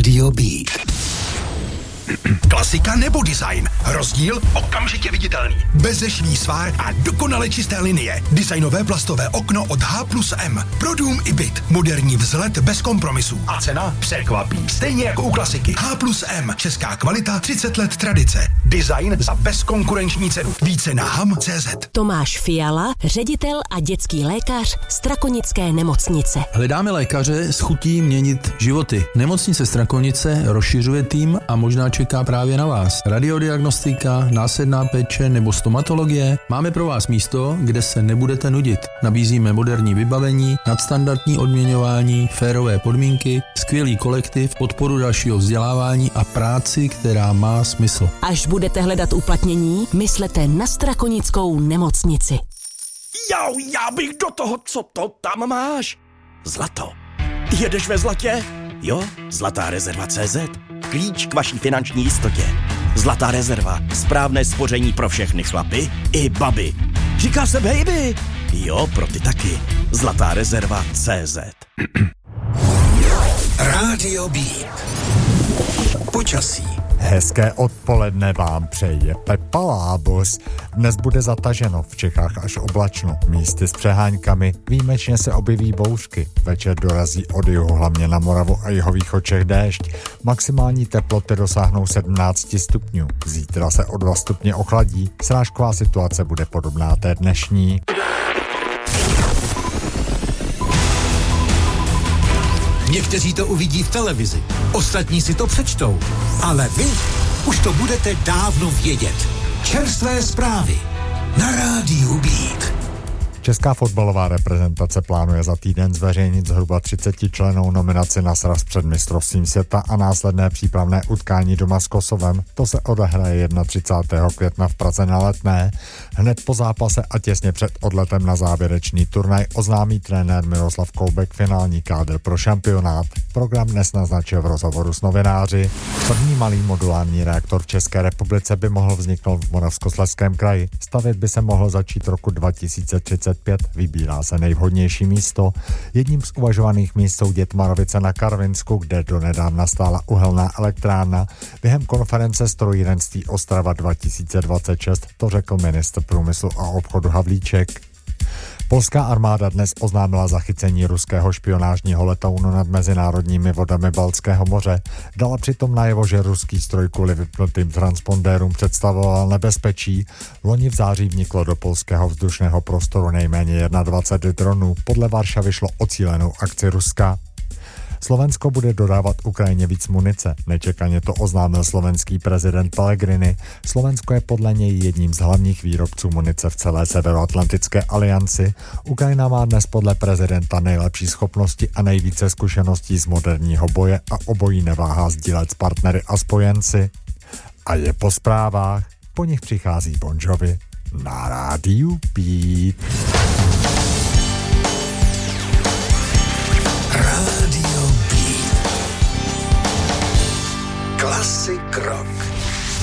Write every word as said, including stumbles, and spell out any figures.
Rádio Beat. Klasika nebo design? Rozdíl okamžitě viditelný. Bezešvý svár a dokonale čisté linie. Designové plastové okno od H plus M. Pro dům i byt. Moderní vzhled bez kompromisů. A cena překvapí. Stejně jako u klasiky. H plus M. Česká kvalita, třicet let tradice. Design za bezkonkurenční cenu. Více na ham tečka cé zet. Tomáš Fiala, ředitel a dětský lékař Strakonické nemocnice. Hledáme lékaře s chutí měnit životy. Nemocnice Strakonice rozšiřuje tým a možná čeká právě na vás. Radiodiagnostika, následná péče nebo stomatologie? Máme pro vás místo, kde se nebudete nudit. Nabízíme moderní vybavení, nadstandardní odměňování, férové podmínky, skvělý kolektiv, podporu dalšího vzdělávání a práci, která má smysl. Až budete hledat uplatnění, myslete na Strakonickou nemocnici. Jau, já bych do toho, co to tam máš? Zlato. Jedeš ve zlatě? Jo, Zlatá rezerva tečka cé zet. Klíč k vaší finanční jistotě. Zlatá rezerva. Správné spoření pro všechny chlapy i baby. Říká se baby. Jo, pro ty taky. Zlatá rezerva tečka cé zet. Rádio Beat. Počasí. Hezké odpoledne vám přeje Pepa Lábus. Dnes bude zataženo, v Čechách až oblačno, místy s přeháňkami, výjimečně se objeví bouřky. Večer dorazí od jihu, hlavně na Moravu a jihovýchod Čech déšť. Maximální teploty dosáhnou sedmnáct stupňů. Zítra se o dva stupně ochladí, srážková situace bude podobná té dnešní. Někteří to uvidí v televizi, ostatní si to přečtou, ale vy už to budete dávno vědět. Čerstvé zprávy na Rádiu Beat. Česká fotbalová reprezentace plánuje za týden zveřejnit zhruba třicetičlennou nominaci na sraz před mistrovstvím světa a následné přípravné utkání doma s Kosovem. To se odehraje třicátého prvního května v Praze na Letné. Hned po zápase a těsně před odletem na závěrečný turnaj oznámí trenér Miroslav Koubek finální kádr pro šampionát. Program dnes naznačil v rozhovoru s novináři. První malý modulární reaktor v České republice by mohl vzniknout v Moravskoslezském kraji. Stavět by se mohl začít roku dva tisíce třicet pět. Vybírá se nejvhodnější místo. Jedním z uvažovaných míst jsou Dětmarovice na Karvinsku, kde donedávna stála uhelná elektrárna. Během konference Strojírenství Ostrava dva tisíce dvacet šest to řekl ministr průmyslu a obchodu Havlíček. Polská armáda dnes oznámila zachycení ruského špionážního letounu nad mezinárodními vodami Baltského moře. Dala přitom najevo, že ruský stroj kvůli vypnutým transpondérům představoval nebezpečí. Loni v září vniklo do polského vzdušného prostoru nejméně dvacet jedna dronů. Podle Varšavy šlo o cílenou akci Ruska. Slovensko bude dodávat Ukrajině víc munice. Nečekaně to oznámil slovenský prezident Pellegrini. Slovensko je podle něj jedním z hlavních výrobců munice v celé Severoatlantické alianci. Ukrajina má dnes podle prezidenta nejlepší schopnosti a nejvíce zkušeností z moderního boje a obojí neváhá sdílet s partnery a spojenci. A je po zprávách, po nich přichází Bon Jovi na Rádiu Beat.